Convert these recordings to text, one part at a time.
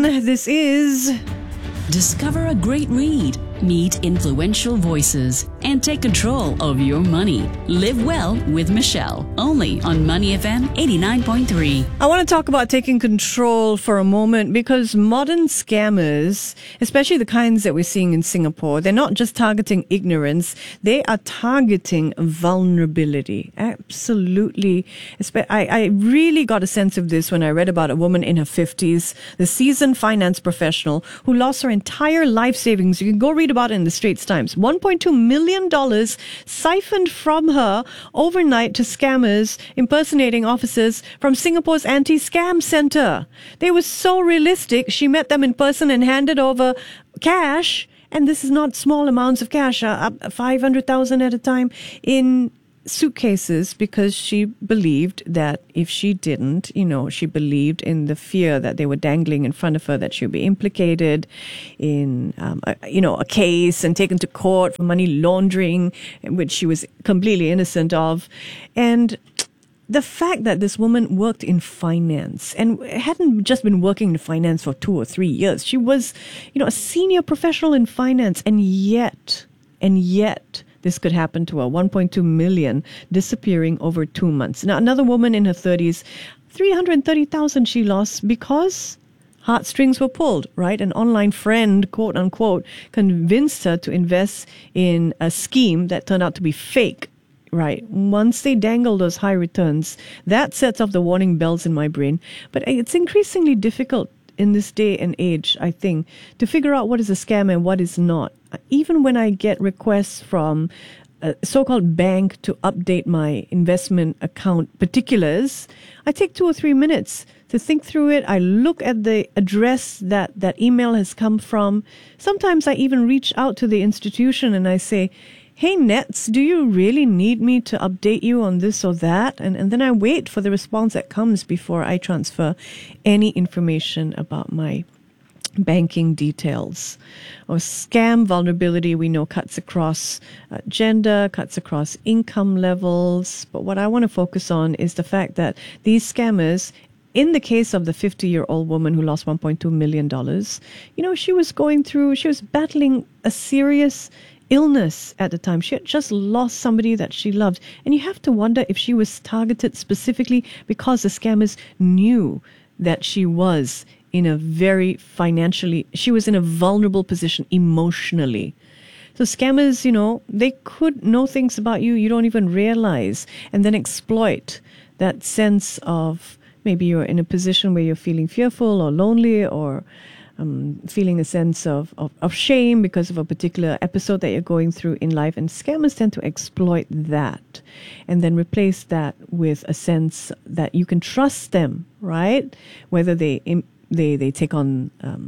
This is Discover a great read, meet influential voices, and take control of your money. Live well with Michelle, only on Money FM 89.3. I want to talk about taking control for a moment because modern scammers, especially the kinds that we're seeing in Singapore, they're not just targeting ignorance, they are targeting vulnerability. Absolutely. I really got a sense of this when I read about a woman in her 50s, the seasoned finance professional who lost her entire life savings. You can go read about it in the Straits Times. $1.2 million siphoned from her overnight to scammers impersonating officers from Singapore's anti-scam center. They were so realistic. She met them in person and handed over cash. And this is not small amounts of cash, up 500,000 at a time in suitcases, because she believed that if she didn't, she believed in the fear that they were dangling in front of her, that she would be implicated in, a case and taken to court for money laundering, which she was completely innocent of. And the fact that this woman worked in finance and hadn't just been working in finance for 2 or 3 years. She was, a senior professional in finance, and yet, this could happen to her. 1.2 million disappearing over 2 months. Now, another woman in her 30s, 330,000 she lost because heartstrings were pulled, right? An online friend, quote unquote, convinced her to invest in a scheme that turned out to be fake. Right. Once they dangle those high returns, that sets off the warning bells in my brain. But it's increasingly difficult in this day and age, I think, to figure out what is a scam and what is not. Even when I get requests from a so-called bank to update my investment account particulars, I take 2 or 3 minutes to think through it. I look at the address that email has come from. Sometimes I even reach out to the institution and I say, hey, Nets, do you really need me to update you on this or that? And then I wait for the response that comes before I transfer any information about my banking details. Or scam vulnerability, we know, cuts across gender, cuts across income levels. But what I want to focus on is the fact that these scammers, in the case of the 50-year-old woman who lost $1.2 million, she was battling a serious illness at the time. She had just lost somebody that she loved. And you have to wonder if she was targeted specifically because the scammers knew that she was in a she was in a vulnerable position emotionally. So scammers, they could know things about you don't even realize, and then exploit that sense of maybe you're in a position where you're feeling fearful or lonely or feeling a sense of shame because of a particular episode that you're going through in life. And scammers tend to exploit that and then replace that with a sense that you can trust them, right? Whether they take on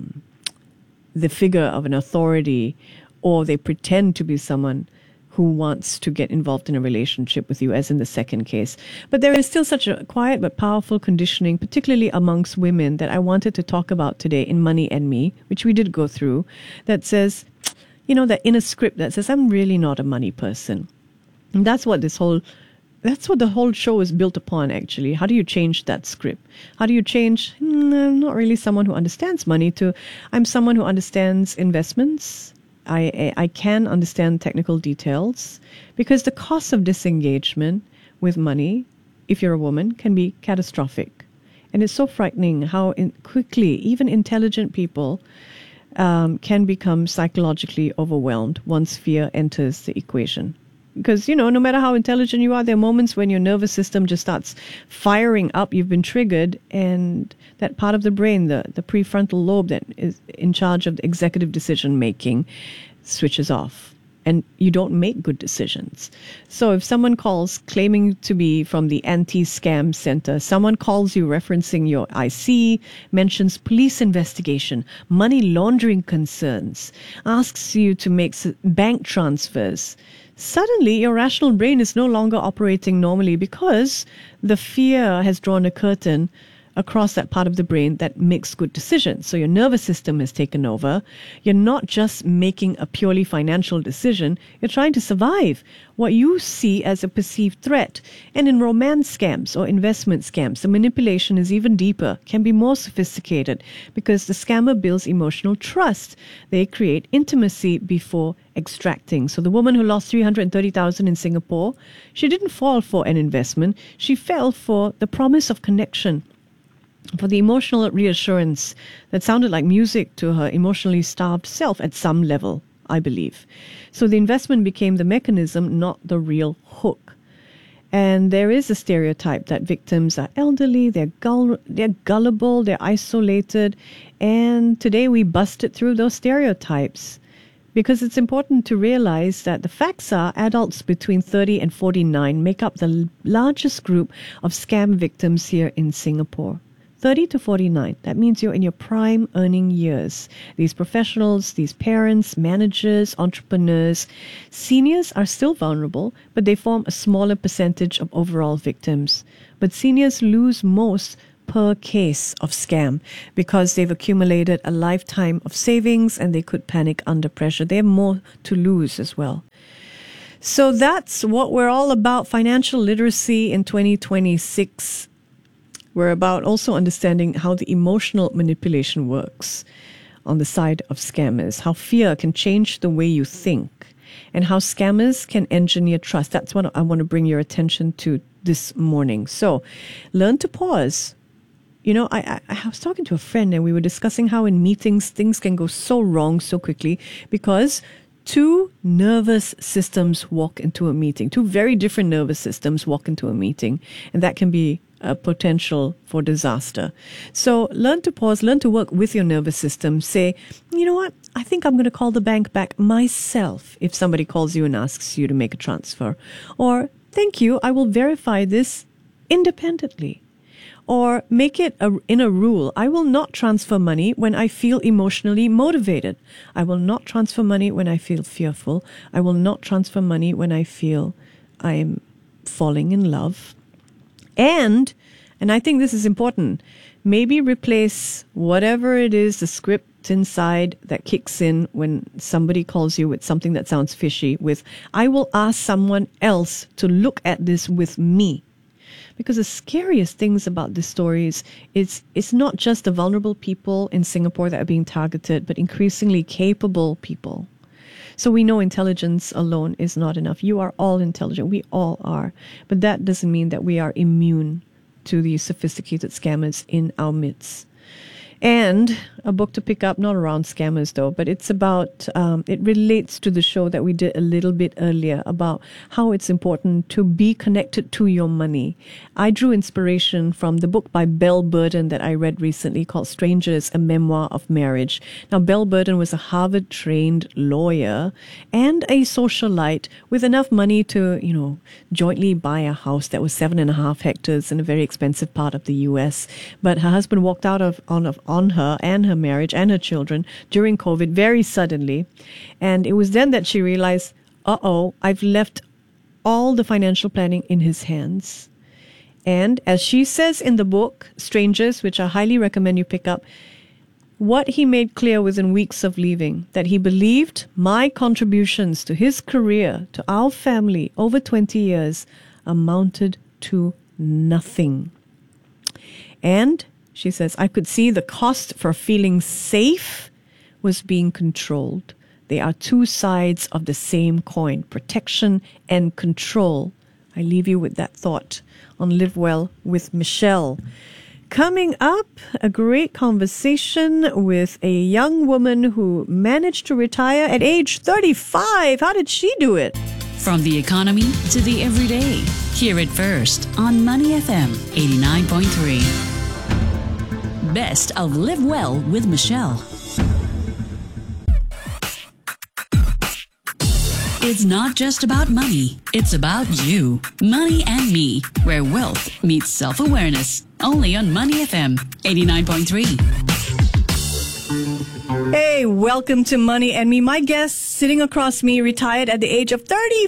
the figure of an authority or they pretend to be someone who wants to get involved in a relationship with you, as in the second case. But there is still such a quiet but powerful conditioning, particularly amongst women, that I wanted to talk about today in Money and Me, which we did go through, that says, that inner script that says, I'm really not a money person. And that's what the whole show is built upon, actually. How do you change that script? How do you change, I'm not really someone who understands money, to I'm someone who understands investments. I can understand technical details, because the cost of disengagement with money, if you're a woman, can be catastrophic. And it's so frightening how quickly even intelligent people can become psychologically overwhelmed once fear enters the equation. Because, no matter how intelligent you are, there are moments when your nervous system just starts firing up. You've been triggered, and that part of the brain, the prefrontal lobe that is in charge of executive decision making, switches off, and you don't make good decisions. So if someone calls claiming to be from the anti-scam center, someone calls you referencing your IC, mentions police investigation, money laundering concerns, asks you to make bank transfers, suddenly your rational brain is no longer operating normally, because the fear has drawn a curtain across that part of the brain that makes good decisions. So your nervous system has taken over. You're not just making a purely financial decision. You're trying to survive what you see as a perceived threat. And in romance scams or investment scams, the manipulation is even deeper, can be more sophisticated because the scammer builds emotional trust. They create intimacy before extracting. So the woman who lost 330,000 in Singapore, she didn't fall for an investment. She fell for the promise of connection, for the emotional reassurance that sounded like music to her emotionally starved self at some level, I believe. So the investment became the mechanism, not the real hook. And there is a stereotype that victims are elderly, they're gullible, they're isolated. And today we busted through those stereotypes, because it's important to realize that the facts are adults between 30 and 49 make up the largest group of scam victims here in Singapore. 30 to 49, that means you're in your prime earning years. These professionals, these parents, managers, entrepreneurs, seniors are still vulnerable, but they form a smaller percentage of overall victims. But seniors lose most per case of scam because they've accumulated a lifetime of savings and they could panic under pressure. They have more to lose as well. So that's what we're all about, financial literacy in 2026. We're about also understanding how the emotional manipulation works on the side of scammers, how fear can change the way you think, and how scammers can engineer trust. That's what I want to bring your attention to this morning. So learn to pause. You know, I was talking to a friend and we were discussing how in meetings things can go so wrong so quickly because two nervous systems walk into a meeting. Two very different nervous systems walk into a meeting, and that can be a potential for disaster. So learn to pause, learn to work with your nervous system. Say, you know what? I think I'm going to call the bank back myself if somebody calls you and asks you to make a transfer. Or, thank you, I will verify this independently. Or make it in a rule. I will not transfer money when I feel emotionally motivated. I will not transfer money when I feel fearful. I will not transfer money when I feel I'm falling in love. And I think this is important, maybe replace whatever it is, the script inside that kicks in when somebody calls you with something that sounds fishy with, I will ask someone else to look at this with me. Because the scariest things about this story is it's not just the vulnerable people in Singapore that are being targeted, but increasingly capable people. So we know intelligence alone is not enough. You are all intelligent. We all are. But that doesn't mean that we are immune to these sophisticated scammers in our midst. And a book to pick up, not around scammers though, but it's about, it relates to the show that we did a little bit earlier about how it's important to be connected to your money. I drew inspiration from the book by Belle Burden that I read recently called Strangers, A Memoir of Marriage. Now, Belle Burden was a Harvard-trained lawyer and a socialite with enough money to, jointly buy a house that was 7.5 hectares in a very expensive part of the U.S. But her husband walked out on her and her marriage and her children during COVID very suddenly. And it was then that she realized, I've left all the financial planning in his hands. And as she says in the book, Strangers, which I highly recommend you pick up, what he made clear within weeks of leaving, that he believed my contributions to his career, to our family over 20 years, amounted to nothing. And she says, I could see the cost for feeling safe was being controlled. They are two sides of the same coin, protection and control. I leave you with that thought on Live Well with Michelle. Coming up, a great conversation with a young woman who managed to retire at age 35. How did she do it? From the economy to the everyday. Hear it first on Money FM 89.3. Best of Live Well with Michelle. It's not just about money, it's about you. Money and Me, where wealth meets self-awareness. Only on Money FM 89.3. Hey, Hi, welcome to Money and Me. My guest sitting across me retired at the age of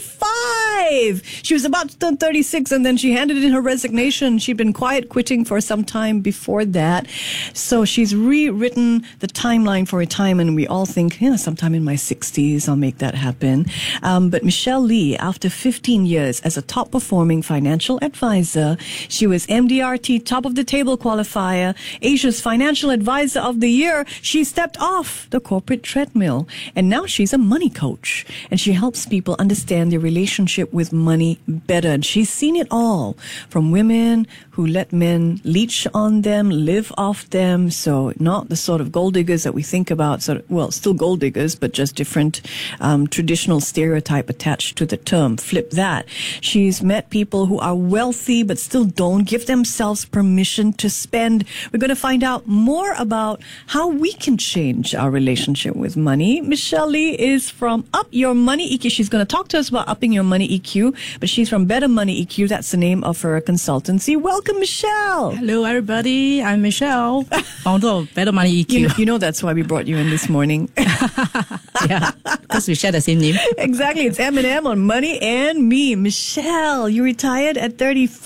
35. She was about to turn 36 and then she handed in her resignation. She'd been quiet quitting for some time before that. So she's rewritten the timeline for retirement. We all think, sometime in my 60s, I'll make that happen. But Michelle Lee, after 15 years as a top performing financial advisor, she was MDRT Top of the Table qualifier, Asia's Financial Advisor of the Year. She stepped off the corporate treadmill and now she's a money coach and she helps people understand their relationship with money better. And she's seen it all from women who let men leech on them, live off them. So not the sort of gold diggers that we think about, still gold diggers, but just different traditional stereotype attached to the term. Flip that. She's met people who are wealthy but still don't give themselves permission to spend. We're going to find out more about how we can change our relationship with money. Michelle Lee is from Up Your Money EQ. She's going to talk to us about upping your money EQ, but she's from Better Money EQ. That's the name of her consultancy. Welcome, Michelle. Hello, everybody. I'm Michelle, founder of Better Money EQ. You know that's why we brought you in this morning. Yeah, because we share the same name. Exactly. It's M&M on Money and Me. Michelle, you retired at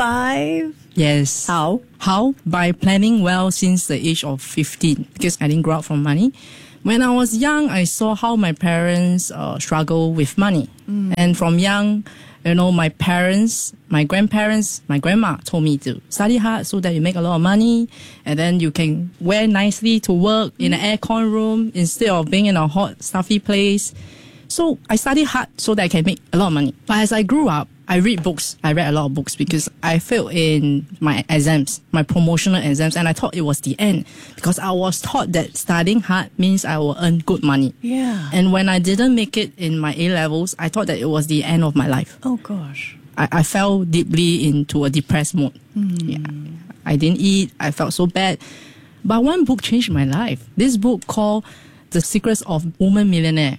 35. Yes. How? By planning well since the age of 15, because I didn't grow up from money. When I was young, I saw how my parents struggle with money. And from young, my parents, my grandparents, my grandma told me to study hard so that you make a lot of money and then you can wear nicely to work in an aircon room instead of being in a hot, stuffy place. So I studied hard so that I can make a lot of money. But as I grew up, I read books. I read a lot of books because I failed in my exams, my promotional exams, and I thought it was the end because I was taught that studying hard means I will earn good money. Yeah. And when I didn't make it in my A-levels, I thought that it was the end of my life. Oh, gosh. I fell deeply into a depressed mode. Yeah. I didn't eat. I felt so bad. But one book changed my life. This book called The Secrets of Woman Millionaire.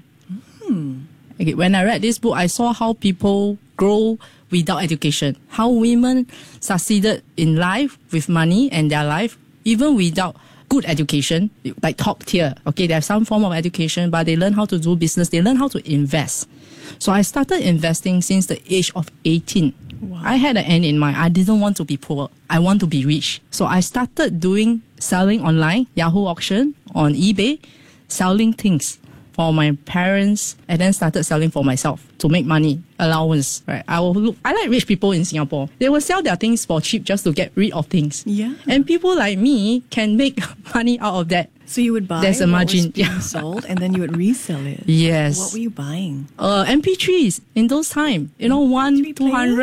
Okay, when I read this book, I saw how people grow without education, how women succeeded in life with money and their life, even without good education, like top tier. Okay, they have some form of education, but they learn how to do business, they learn how to invest. So I started investing since the age of 18. Wow. I had an end in mind. I didn't want to be poor. I want to be rich. So I started selling online, Yahoo auction, on eBay, selling things for my parents, and then started selling for myself to make money, allowance, right? I like rich people in Singapore. They will sell their things for cheap just to get rid of things. Yeah. And people like me can make money out of that. So you would buy There's a margin. What was being sold and then you would resell it. Yes. What were you buying? MP3s in those time. One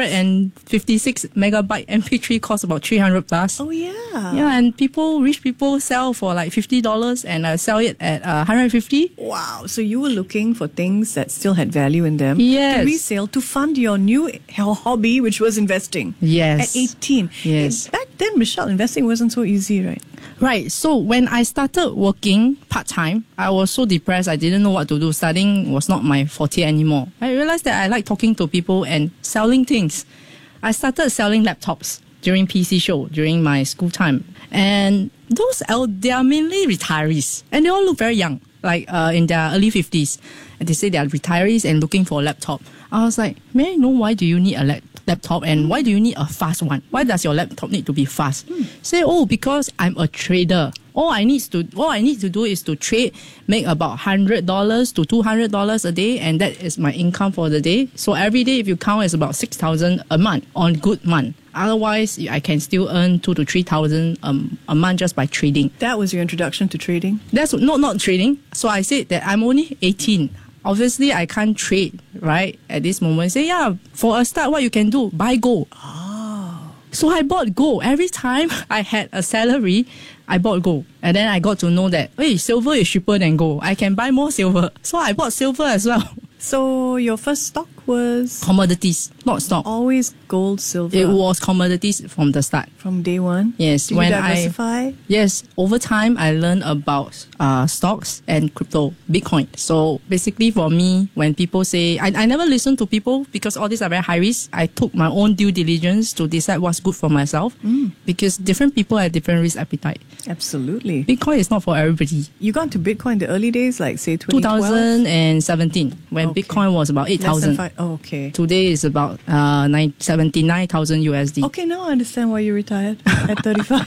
256 megabyte MP3 cost about 300 plus. Oh, yeah. Yeah, and rich people sell for like $50 and I sell it at 150. Wow. So you were looking for things that still had value in them. Yes. To resale to fund your new hobby, which was investing. Yes. At 18. Yes. Back then, Michelle, investing wasn't so easy, right? Right. So when I started working part-time, I was so depressed. I didn't know what to do. Studying was not my forte anymore. I realized that I like talking to people and selling things. I started selling laptops during PC show, during my school time. And they are mainly retirees. And they all look very young, like in their early 50s. And they say they are retirees and looking for a laptop. I was like, may I know why do you need a laptop and why do you need a fast one? Why does your laptop need to be fast? Say, because I'm a trader. All I need to do is to trade, make about $100 to $200 a day, and that is my income for the day. So every day, if you count, it's about 6,000 a month on good month. Otherwise, I can still earn 2,000 to 3,000 a month just by trading. That was your introduction to trading? That's not trading. So I said that I'm only 18. Obviously, I can't trade, right? At this moment, say, for a start, what you can do, buy gold. Oh. So I bought gold. Every time I had a salary, I bought gold. And then I got to know that, silver is cheaper than gold. I can buy more silver. So I bought silver as well. So your first stock was Commodities, not stock. always gold, silver. It was commodities from the start. From day one? Yes, Did you diversify? Yes, over time I learned about stocks and crypto, Bitcoin. So basically for me, when people say, I never listen to people because all these are very high risk. I took my own due diligence to decide what's good for myself because different people have different risk appetite. Absolutely. Bitcoin is not for everybody. You got to Bitcoin the early days, like say 2012? 2017, when Okay. Bitcoin was about 8,000. Oh, okay. Today is about 79,000 USD. Okay, now I understand why you retired at 35.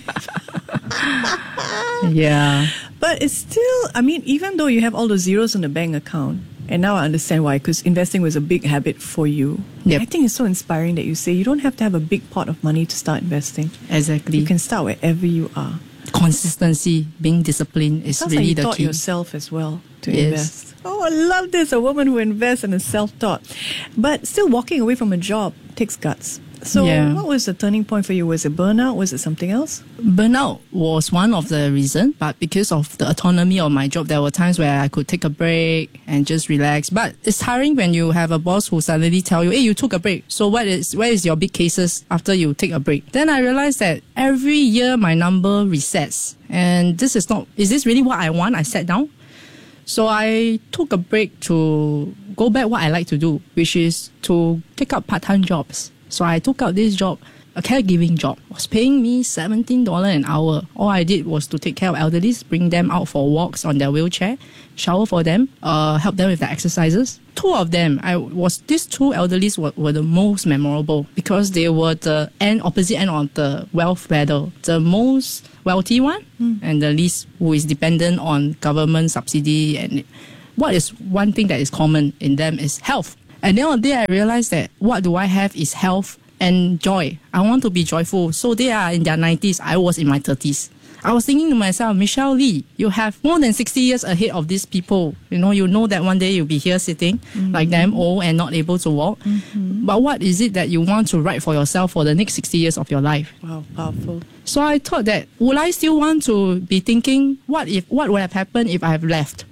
Yeah. But it's still, I mean, even though you have all the zeros in the bank account, and now I understand why, because investing was a big habit for you. Yep. I think it's so inspiring that you say you don't have to have a big pot of money to start investing. Exactly. You can start wherever you are. Consistency, being disciplined is Sounds really like you the taught key. yourself as well to Yes. invest. Oh, I love this. A woman who invests and is self-taught. But still walking away from a job takes guts. So Yeah. what was the turning point for you? Was it burnout? Was it something else? Burnout was one of the reasons, but because of the autonomy of my job, there were times where I could take a break and just relax. But it's tiring when you have a boss who suddenly tell you, hey, you took a break. So where is your big cases after you take a break? Then I realized that every year my number resets. And is this really what I want? I sat down. So I took a break to go back what I like to do, which is to take up part-time jobs. So I took out this job, a caregiving job. It was paying me $17 an hour. All I did was to take care of elderly, bring them out for walks on their wheelchair, shower for them, help them with their exercises. Two of them, these two elderlies were the most memorable because they were the opposite end of the wealth ladder. The most wealthy one and the least who is dependent on government subsidy. And what is one thing that is common in them is health. At the end of the day, I realized that what do I have is health and joy. I want to be joyful. So they are in their 90s. I was in my 30s. I was thinking to myself, Michelle Lee, you have more than 60 years ahead of these people. You know that one day you'll be here sitting like them, old and not able to walk. But what is it that you want to write for yourself for the next 60 years of your life? Wow, powerful. So I thought that, would I still want to be thinking, what would have happened if I have left?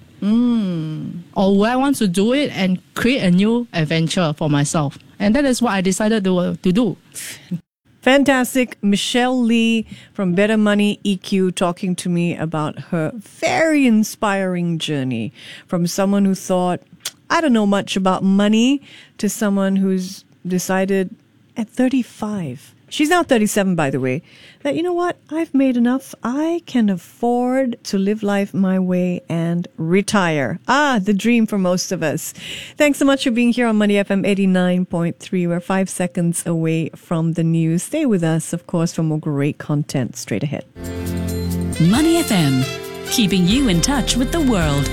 Or would I want to do it and create a new adventure for myself? And that is what I decided to do. Fantastic. Michelle Lee from Better Money EQ talking to me about her very inspiring journey from someone who thought, I don't know much about money, to someone who's decided at 35. She's now 37, by the way, that, you know what, I've made enough. I can afford to live life my way and retire. The dream for most of us. Thanks so much for being here on Money FM 89.3. We're 5 seconds away from the news. Stay with us, of course, for more great content straight ahead. Money FM, keeping you in touch with the world.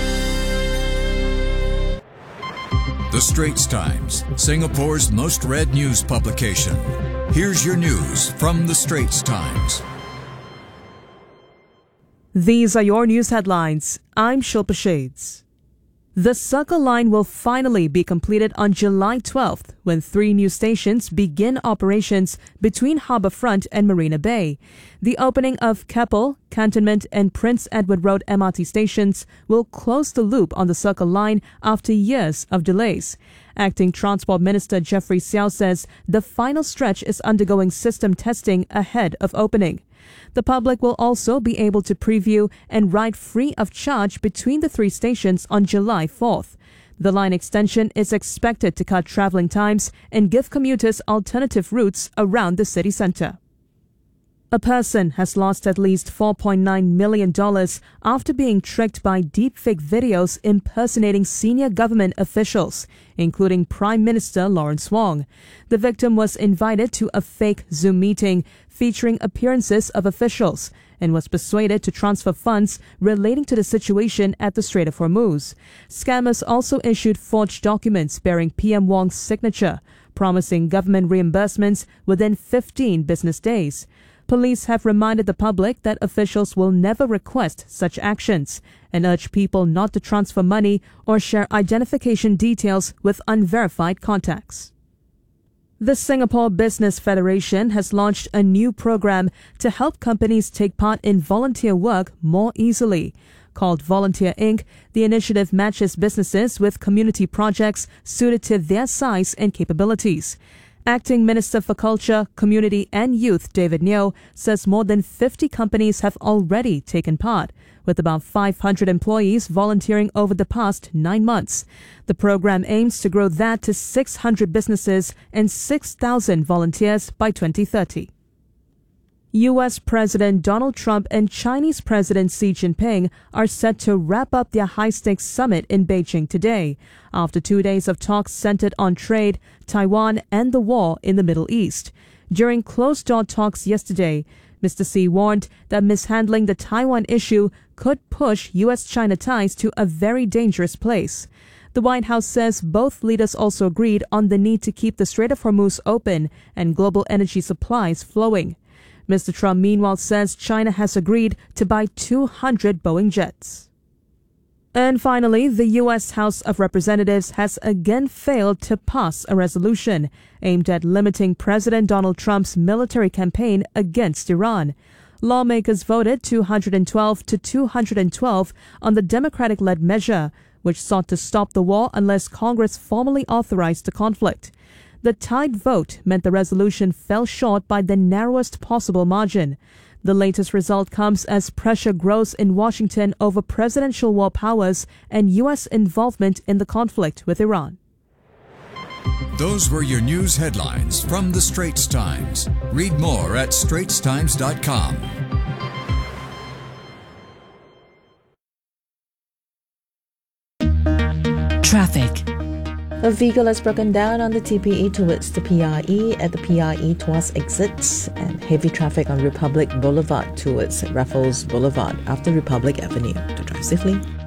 The Straits Times, Singapore's most read news publication. Here's your news from The Straits Times. These are your news headlines. I'm Shilpa Shades. The Circle Line will finally be completed on July 12th when 3 new stations begin operations between Harbourfront and Marina Bay. The opening of Keppel, Cantonment and Prince Edward Road MRT stations will close the loop on the Circle Line after years of delays. Acting Transport Minister Jeffrey Xiao says the final stretch is undergoing system testing ahead of opening. The public will also be able to preview and ride free of charge between the 3 stations on July 4th. The line extension is expected to cut travelling times and give commuters alternative routes around the city centre. A person has lost at least $4.9 million after being tricked by deepfake videos impersonating senior government officials, including Prime Minister Lawrence Wong. The victim was invited to a fake Zoom meeting featuring appearances of officials and was persuaded to transfer funds relating to the situation at the Strait of Hormuz. Scammers also issued forged documents bearing PM Wong's signature, promising government reimbursements within 15 business days. Police have reminded the public that officials will never request such actions and urge people not to transfer money or share identification details with unverified contacts. The Singapore Business Federation has launched a new program to help companies take part in volunteer work more easily. Called Volunteer Inc., the initiative matches businesses with community projects suited to their size and capabilities. Acting Minister for Culture, Community and Youth David Neo says more than 50 companies have already taken part, with about 500 employees volunteering over the past 9 months. The program aims to grow that to 600 businesses and 6,000 volunteers by 2030. U.S. President Donald Trump and Chinese President Xi Jinping are set to wrap up their high-stakes summit in Beijing today, after 2 days of talks centered on trade, Taiwan, and the war in the Middle East. During closed-door talks yesterday, Mr. Xi warned that mishandling the Taiwan issue could push U.S.-China ties to a very dangerous place. The White House says both leaders also agreed on the need to keep the Strait of Hormuz open and global energy supplies flowing. Mr. Trump, meanwhile, says China has agreed to buy 200 Boeing jets. And finally, the U.S. House of Representatives has again failed to pass a resolution aimed at limiting President Donald Trump's military campaign against Iran. Lawmakers voted 212 to 212 on the Democratic-led measure, which sought to stop the war unless Congress formally authorized the conflict. The tied vote meant the resolution fell short by the narrowest possible margin. The latest result comes as pressure grows in Washington over presidential war powers and U.S. involvement in the conflict with Iran. Those were your news headlines from The Straits Times. Read more at straitstimes.com. Traffic. A vehicle has broken down on the TPE towards the PRE at the PRE Tuas exits, and heavy traffic on Republic Boulevard towards Raffles Boulevard after Republic Avenue. To drive safely.